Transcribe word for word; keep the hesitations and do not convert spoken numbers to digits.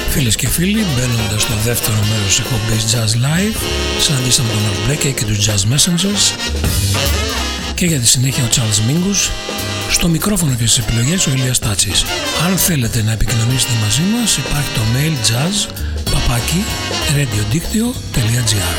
Φίλες και φίλοι, μπαίνοντας στο δεύτερο μέρος της εκπομπής Jazz Live, συναντήσαμε τον Art Blakey και τους Jazz Messengers και για τη συνέχεια ο Charles Mingus, στο μικρόφωνο και στις επιλογές ο Ηλίας Τάτσης. Αν θέλετε να επικοινωνήσετε μαζί μας, υπάρχει το mail jazz παπάκι radiodictio τελεία gr.